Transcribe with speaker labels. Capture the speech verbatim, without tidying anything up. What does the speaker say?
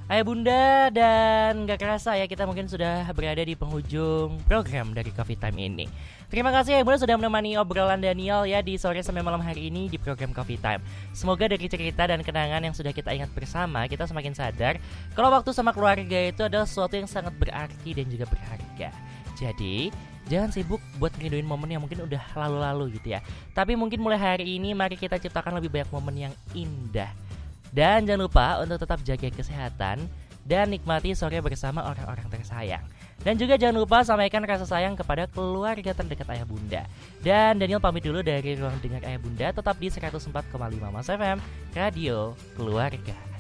Speaker 1: Ayah bunda, dan gak kerasa ya kita mungkin sudah berada di penghujung program dari Coffee Time ini. Terima kasih ayah bunda sudah menemani obrolan Daniel ya di sore sampai malam hari ini di program Coffee Time. Semoga dari cerita dan kenangan yang sudah kita ingat bersama, kita semakin sadar kalau waktu sama keluarga itu adalah sesuatu yang sangat berarti dan juga berharga. Jadi jangan sibuk buat ngerinduin momen yang mungkin udah lalu-lalu gitu ya. Tapi mungkin mulai hari ini mari kita ciptakan lebih banyak momen yang indah. Dan jangan lupa untuk tetap jaga kesehatan dan nikmati sore bersama orang-orang tersayang. Dan juga jangan lupa sampaikan rasa sayang kepada keluarga terdekat ayah bunda. Dan Daniel pamit dulu dari ruang dengar ayah bunda, tetap di seratus empat koma lima Mas F M, Radio Keluarga.